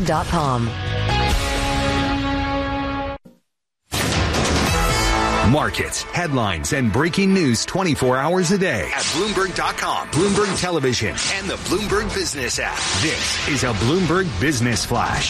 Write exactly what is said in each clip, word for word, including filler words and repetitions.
dot com. Markets, headlines, and breaking news twenty-four hours a day at Bloomberg dot com, Bloomberg Television, and the Bloomberg Business app. This is a Bloomberg Business Flash.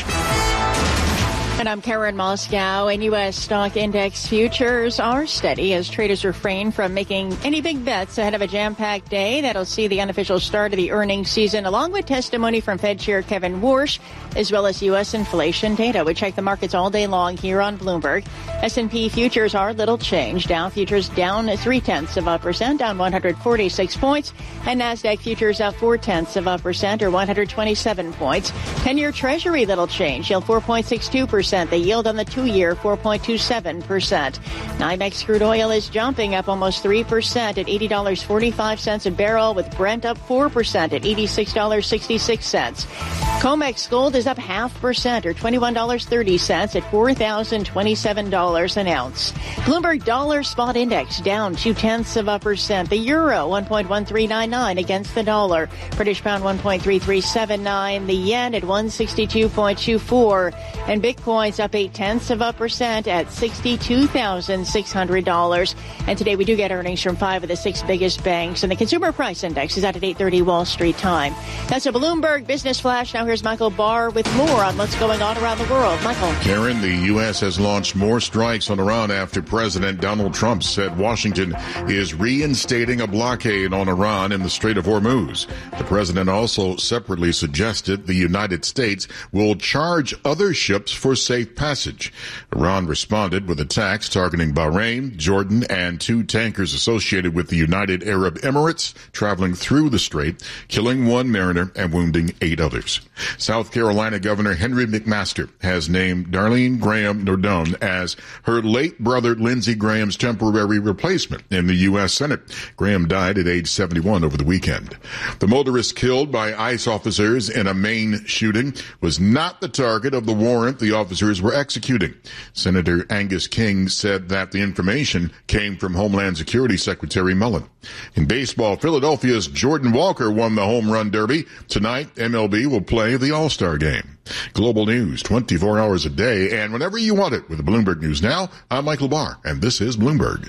And I'm Karen Moscow, and U S stock index futures are steady as traders refrain from making any big bets ahead of a jam-packed day that'll see the unofficial start of the earnings season, along with testimony from Fed Chair Kevin Warsh, as well as U S inflation data. We check the markets all day long here on Bloomberg. S and P futures are little change. Dow futures down three-tenths of a percent, down one hundred forty-six points, and NASDAQ futures up four-tenths of a percent, or one hundred twenty-seven points. ten-year Treasury little change, yield four point six two percent. The yield on the two-year, four point two seven percent. NYMEX crude oil is jumping up almost three percent at eighty dollars and forty-five cents a barrel, with Brent up four percent at eighty-six dollars and sixty-six cents. COMEX gold is up half percent, or twenty-one dollars and thirty cents at four thousand twenty-seven dollars an ounce. Bloomberg Dollar Spot Index down two-tenths of a percent. The euro, one point one three nine nine against the dollar. British pound, one point three three seven nine. The yen at one sixty-two point two four. And Bitcoin's up eight-tenths of a percent at sixty-two thousand six hundred dollars. And today we do get earnings from five of the six biggest banks. And the Consumer Price Index is out at eight thirty Wall Street time. That's a Bloomberg Business Flash. Now here's Michael Barr with more on what's going on around the world. Michael. Karen, the U S has launched more strikes on Iran after President Donald Trump said Washington is reinstating a blockade on Iran in the Strait of Hormuz. The president also separately suggested the United States will charge other ships for safe passage. Iran responded with attacks targeting Bahrain, Jordan, and two tankers associated with the United Arab Emirates traveling through the strait, killing one mariner and wounding eight others. South Carolina Governor Henry McMaster has named Darlene Graham Nardone as her late brother Lindsey Graham's temporary replacement in the U S Senate. Graham died at age seventy-one over the weekend. The motorist killed by ICE officers in a Maine shooting was not the target of the warrant the officers were executing. Senator Angus King said that the information came from Homeland Security Secretary Mullen. In baseball, Philadelphia's Jordan Walker won the home run derby. Tonight, M L B will play the All-Star game. Global news twenty-four hours a day and whenever you want it with Bloomberg News Now. I'm Michael Barr, and this is Bloomberg.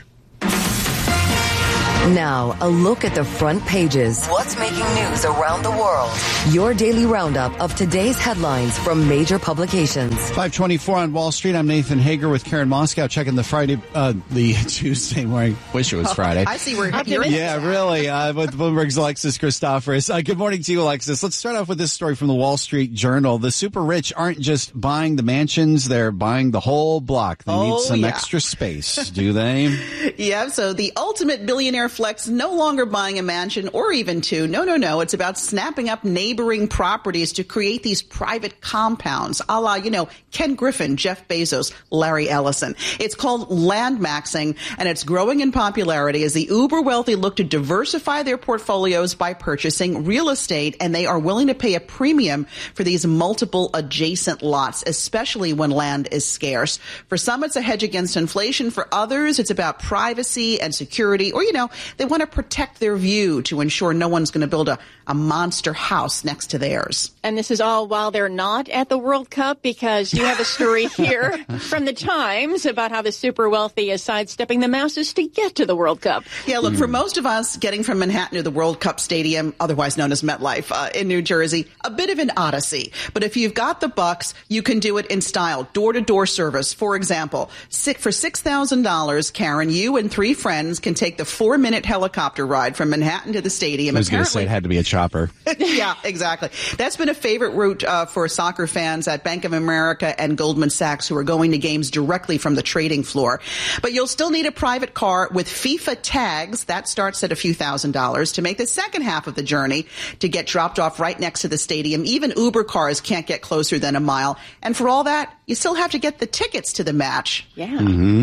Now, a look at the front pages. What's making news around the world? Your daily roundup of today's headlines from major publications. five twenty-four on Wall Street. I'm Nathan Hager with Karen Moscow checking the Friday, uh, the Tuesday morning. Wish it was Friday. I see where you're at. Yeah, really. Uh, with Bloomberg's Alexis Christoforous. Uh, good morning to you, Alexis. Let's start off with this story from the Wall Street Journal. The super rich aren't just buying the mansions. They're buying the whole block. They oh, need some yeah. extra space, do they? Yeah, so the ultimate billionaire flex, no longer buying a mansion or even two. No, no, no. It's about snapping up neighboring properties to create these private compounds, a la, you know, Ken Griffin, Jeff Bezos, Larry Ellison. It's called land maxing, and it's growing in popularity as the uber wealthy look to diversify their portfolios by purchasing real estate, and they are willing to pay a premium for these multiple adjacent lots, especially when land is scarce. For some, it's a hedge against inflation. For others, it's about privacy and security, or, you know, they want to protect their view to ensure no one's going to build a, a monster house next to theirs. And this is all while they're not at the World Cup, because you have a story here from the Times about how the super wealthy is sidestepping the masses to get to the World Cup. Yeah, look, mm. for most of us, getting from Manhattan to the World Cup Stadium, otherwise known as MetLife, uh, in New Jersey, a bit of an odyssey. But if you've got the bucks, you can do it in style. Door-to-door service, for example. For six thousand dollars, Karen, you and three friends can take the four-minute helicopter ride from Manhattan to the stadium. I was going to say it had to be a chopper. Yeah, exactly. That's been a favorite route uh, for soccer fans at Bank of America and Goldman Sachs, who are going to games directly from the trading floor. But you'll still need a private car with FIFA tags. That starts at a few thousand dollars to make the second half of the journey to get dropped off right next to the stadium. Even Uber cars can't get closer than a mile. And for all that, you still have to get the tickets to the match. Yeah. Mm-hmm.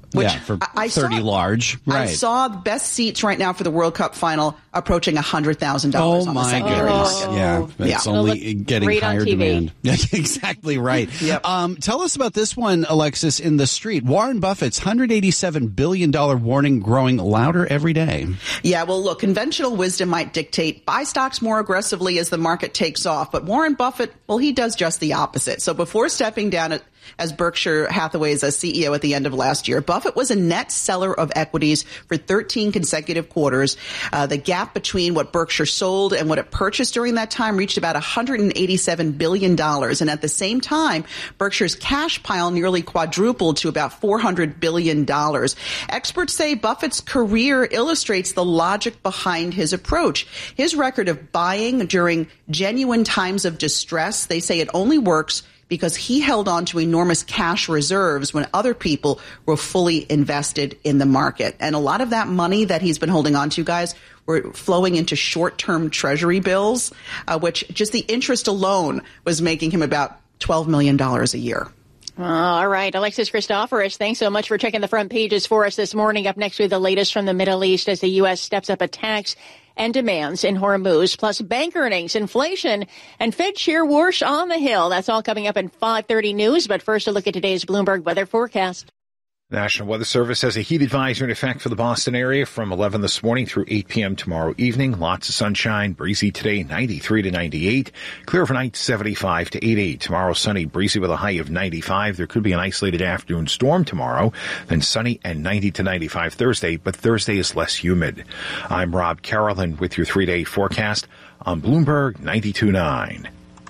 which yeah, for I, I thirty saw, large. Right. I saw the best seats right now for the World Cup final approaching one hundred thousand dollars oh on the my secondary goodness. market. Yeah, it's yeah. only getting higher demand. Yeah, exactly right. Yep. Um, tell us about this one, Alexis, in the street. Warren Buffett's one hundred eighty-seven billion dollars warning growing louder every day. Yeah, well, look, conventional wisdom might dictate buy stocks more aggressively as the market takes off. But Warren Buffett, well, he does just the opposite. So before stepping down at as Berkshire Hathaway's as C E O at the end of last year, Buffett was a net seller of equities for thirteen consecutive quarters. Uh, the gap between what Berkshire sold and what it purchased during that time reached about one hundred eighty-seven billion dollars. And at the same time, Berkshire's cash pile nearly quadrupled to about four hundred billion dollars. Experts say Buffett's career illustrates the logic behind his approach. His record of buying during genuine times of distress, they say it only works because he held on to enormous cash reserves when other people were fully invested in the market. And a lot of that money that he's been holding on to, guys, were flowing into short-term treasury bills, uh, which just the interest alone was making him about twelve million dollars a year. All right. Alexis Christoforous, thanks so much for checking the front pages for us this morning. Up next with the latest from the Middle East as the U S steps up attacks and demands in Hormuz, plus bank earnings, inflation, and Fed Chair Warsh on the Hill. That's all coming up in five thirty news. But first, a look at today's Bloomberg weather forecast. National Weather Service has a heat advisory in effect for the Boston area from eleven this morning through eight p.m. tomorrow evening. Lots of sunshine, breezy today, ninety-three to ninety-eight. Clear overnight, seventy-five to eighty-eight. Tomorrow, sunny, breezy with a high of ninety-five. There could be an isolated afternoon storm tomorrow. Then sunny and ninety to ninety-five Thursday, but Thursday is less humid. I'm Rob Carroll with your three-day forecast on Bloomberg ninety-two point nine.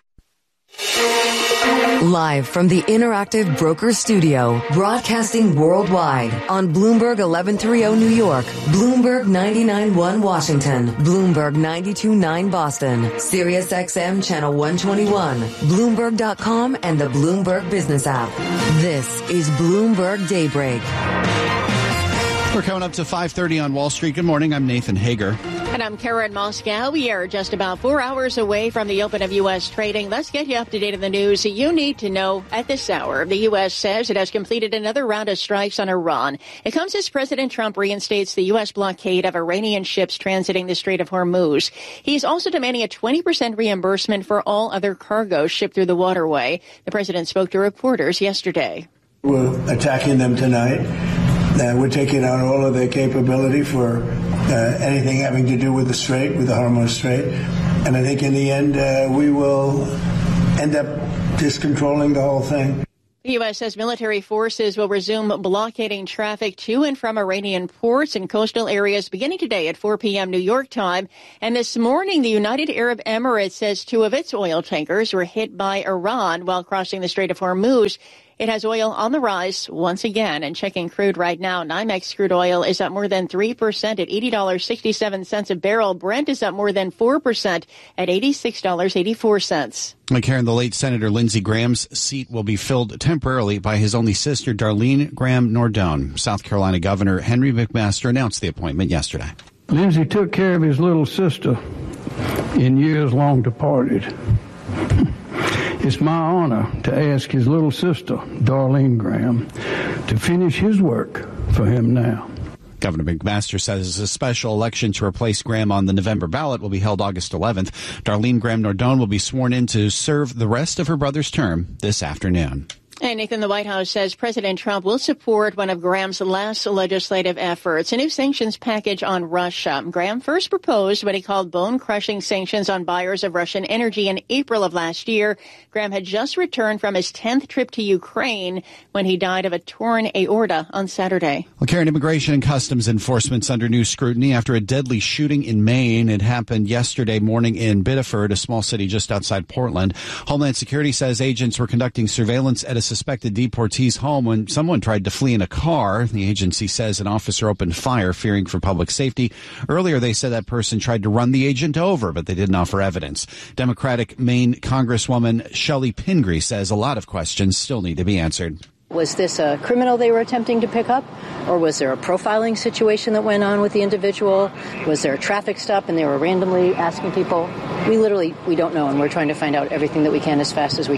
Live from the Interactive Broker Studio, broadcasting worldwide on Bloomberg eleven thirty New York, Bloomberg ninety-nine point one Washington, Bloomberg ninety-two point nine Boston, Sirius X M Channel one twenty-one, Bloomberg dot com, and the Bloomberg Business app. This is Bloomberg Daybreak. We're coming up to five thirty on Wall Street. Good morning. I'm Nathan Hager. And I'm Karen Moscow. We are just about four hours away from the open of U S trading. Let's get you up to date on the news you need to know at this hour. The U S says it has completed another round of strikes on Iran. It comes as President Trump reinstates the U S blockade of Iranian ships transiting the Strait of Hormuz. He's also demanding a twenty percent reimbursement for all other cargo shipped through the waterway. The president spoke to reporters yesterday. We're attacking them tonight. Uh, we're taking out all of their capability for uh, anything having to do with the Strait, with the Hormuz Strait. And I think in the end, uh, we will end up just controlling the whole thing. The U S says military forces will resume blockading traffic to and from Iranian ports and coastal areas beginning today at four p.m. New York time. And this morning, the United Arab Emirates says two of its oil tankers were hit by Iran while crossing the Strait of Hormuz. It has oil on the rise once again. And checking crude right now, NYMEX crude oil is up more than three percent at eighty dollars and sixty-seven cents a barrel. Brent is up more than four percent at eighty-six dollars and eighty-four cents. Karen, the late Senator Lindsey Graham's seat will be filled temporarily by his only sister, Darlene Graham Nordone. South Carolina Governor Henry McMaster announced the appointment yesterday. Lindsey took care of his little sister in years long departed. It's my honor to ask his little sister, Darlene Graham, to finish his work for him now. Governor McMaster says a special election to replace Graham on the November ballot will be held August eleventh. Darlene Graham Nordone will be sworn in to serve the rest of her brother's term this afternoon. And Nathan, the White House says President Trump will support one of Graham's last legislative efforts, a new sanctions package on Russia. Graham first proposed what he called bone-crushing sanctions on buyers of Russian energy in April of last year. Graham had just returned from his tenth trip to Ukraine when he died of a torn aorta on Saturday. Well, Karen, Immigration and Customs Enforcement's under new scrutiny after a deadly shooting in Maine. It happened yesterday morning in Biddeford, a small city just outside Portland. Homeland Security says agents were conducting surveillance at a suspected deportee's home when someone tried to flee in a car. The agency says an officer opened fire, fearing for public safety. Earlier, they said that person tried to run the agent over, but they didn't offer evidence. Democratic Maine Congresswoman Shelley Pingree says a lot of questions still need to be answered. Was this a criminal they were attempting to pick up? Or was there a profiling situation that went on with the individual? Was there a traffic stop and they were randomly asking people? We literally, we don't know, and we're trying to find out everything that we can as fast as we can.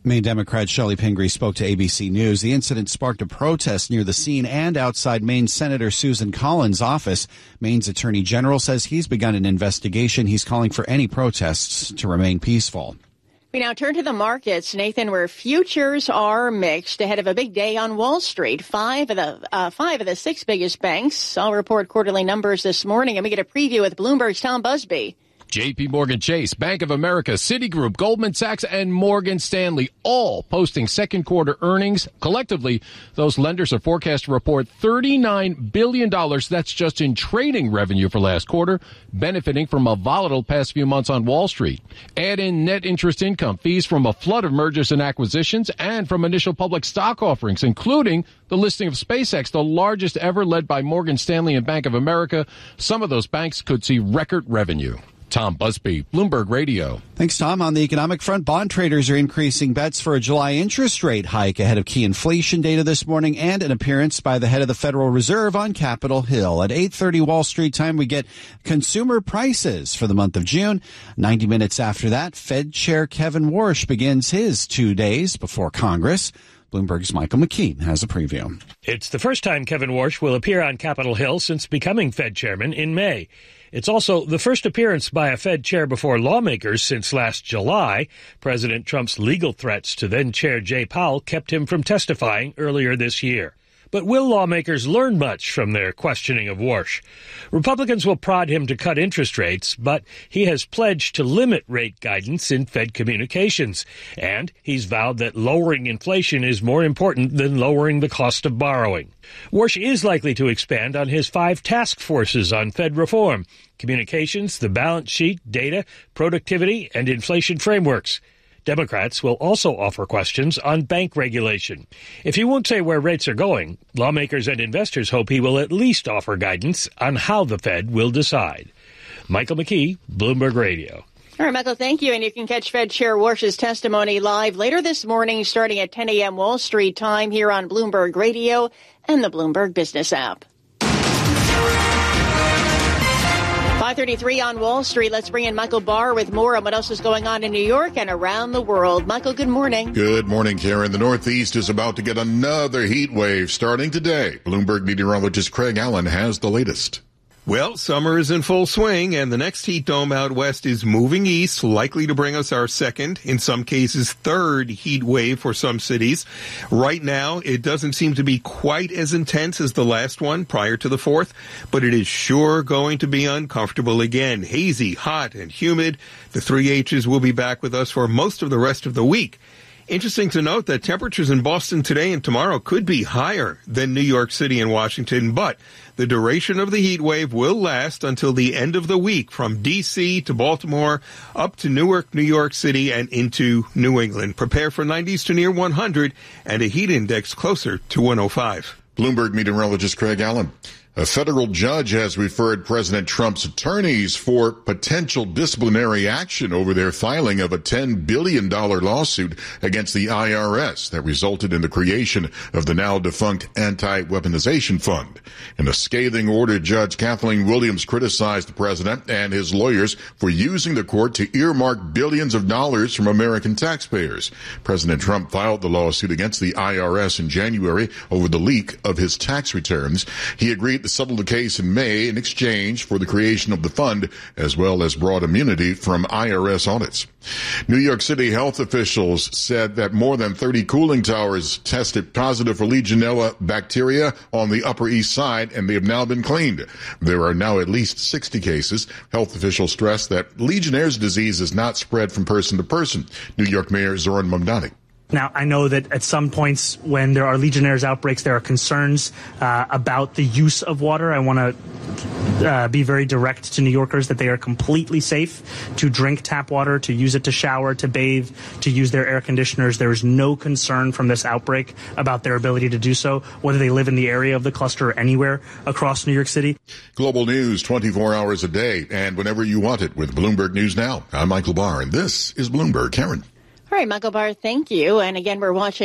Maine Democrat Shelley Pingree spoke to A B C News. The incident sparked a protest near the scene and outside Maine Senator Susan Collins' office. Maine's Attorney General says he's begun an investigation. He's calling for any protests to remain peaceful. We now turn to the markets, Nathan, where futures are mixed ahead of a big day on Wall Street. Five of the uh, five of the six biggest banks all report quarterly numbers this morning, and we get a preview with Bloomberg's Tom Busby. J P. Morgan Chase, Bank of America, Citigroup, Goldman Sachs, and Morgan Stanley all posting second quarter earnings. Collectively, those lenders are forecast to report thirty-nine billion dollars. That's just in trading revenue for last quarter, benefiting from a volatile past few months on Wall Street. Add in net interest income, fees from a flood of mergers and acquisitions, and from initial public stock offerings, including the listing of SpaceX, the largest ever, led by Morgan Stanley and Bank of America. Some of those banks could see record revenue. Tom Busby, Bloomberg Radio. Thanks, Tom. On the economic front, bond traders are increasing bets for a July interest rate hike ahead of key inflation data this morning and an appearance by the head of the Federal Reserve on Capitol Hill. At eight thirty Wall Street time, we get consumer prices for the month of June. ninety minutes after that, Fed Chair Kevin Warsh begins his two days before Congress. Bloomberg's Michael McKee has a preview. It's the first time Kevin Warsh will appear on Capitol Hill since becoming Fed chairman in May. It's also the first appearance by a Fed chair before lawmakers since last July. President Trump's legal threats to then-chair Jay Powell kept him from testifying earlier this year. But will lawmakers learn much from their questioning of Warsh? Republicans will prod him to cut interest rates, but he has pledged to limit rate guidance in Fed communications. And he's vowed that lowering inflation is more important than lowering the cost of borrowing. Warsh is likely to expand on his five task forces on Fed reform: communications, the balance sheet, data, productivity, and inflation frameworks. Democrats will also offer questions on bank regulation. If he won't say where rates are going, lawmakers and investors hope he will at least offer guidance on how the Fed will decide. Michael McKee, Bloomberg Radio. All right, Michael, thank you. And you can catch Fed Chair Warsh's testimony live later this morning starting at ten a.m. Wall Street time here on Bloomberg Radio and the Bloomberg Business app. five thirty-three on Wall Street. Let's bring in Michael Barr with more on what else is going on in New York and around the world. Michael, good morning. Good morning, Karen. The Northeast is about to get another heat wave starting today. Bloomberg meteorologist Craig Allen has the latest. Well, summer is in full swing, and the next heat dome out west is moving east, likely to bring us our second, in some cases third heat wave for some cities. Right now, it doesn't seem to be quite as intense as the last one prior to the fourth, but it is sure going to be uncomfortable again. Hazy, hot, and humid. The three H's will be back with us for most of the rest of the week. Interesting to note that temperatures in Boston today and tomorrow could be higher than New York City and Washington, but the duration of the heat wave will last until the end of the week, from D C to Baltimore, up to Newark, New York City, and into New England. Prepare for nineties to near one hundred and a heat index closer to one oh five. Bloomberg meteorologist Craig Allen. A federal judge has referred President Trump's attorneys for potential disciplinary action over their filing of a ten billion dollars lawsuit against the I R S that resulted in the creation of the now defunct Anti-Weaponization Fund. In a scathing order, Judge Kathleen Williams criticized the president and his lawyers for using the court to earmark billions of dollars from American taxpayers. President Trump filed the lawsuit against the I R S in January over the leak of his tax returns. He agreed to settle the case in May in exchange for the creation of the fund, as well as broad immunity from I R S audits. New York City health officials said that more than thirty cooling towers tested positive for Legionella bacteria on the Upper East Side, and they have now been cleaned. There are now at least sixty cases. Health officials stressed that Legionnaire's disease is not spread from person to person. New York Mayor Zoran Mamdani. Now, I know that at some points when there are Legionnaires outbreaks, there are concerns uh, about the use of water. I want to uh, be very direct to New Yorkers that they are completely safe to drink tap water, to use it to shower, to bathe, to use their air conditioners. There is no concern from this outbreak about their ability to do so, whether they live in the area of the cluster or anywhere across New York City. Global news twenty-four hours a day and whenever you want it with Bloomberg News Now. I'm Michael Barr, and this is Bloomberg. Karen. All right, Michael Barr, thank you. And again, we're watching